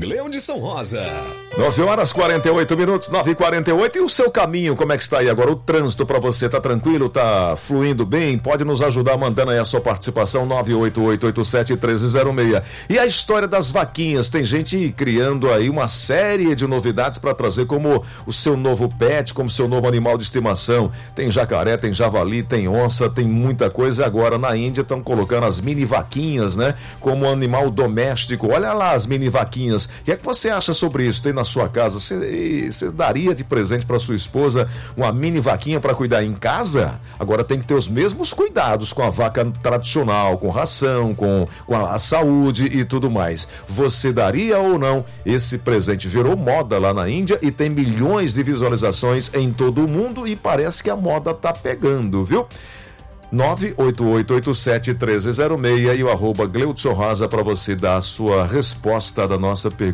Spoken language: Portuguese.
Gleudson Rosa. 9h48, 9h48. E o seu caminho, como é que está aí agora? O trânsito para você, tá tranquilo? Tá fluindo bem? Pode nos ajudar mandando aí a sua participação, 988871306. E a história das vaquinhas, tem gente criando aí uma série de novidades para trazer como o seu novo pet, como seu novo animal de estimação. Tem jacaré, tem javali, tem onça, tem muita coisa. Agora na Índia estão colocando as mini vaquinhas, né? Como animal doméstico. Olha lá as mini vaquinhas. O que é que você acha sobre isso? Tem na sua casa? Você daria de presente para sua esposa uma mini vaquinha para cuidar em casa? Agora tem que ter os mesmos cuidados com a vaca tradicional, com ração, com a saúde e tudo mais. Você daria ou não esse presente? Virou moda lá na Índia e tem milhões de visualizações em todo o mundo e parece que a moda tá pegando, viu? 988871306 e o @Gleudson Rosa para você dar a sua resposta da nossa pergunta.